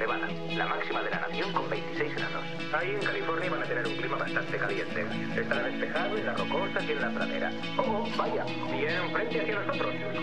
Nevada, la máxima de la nación con 26 grados. Ahí en California van a tener un clima bastante caliente. Estará despejado en las rocosas y en la pradera. Oh, vaya, bien frente hacia nosotros.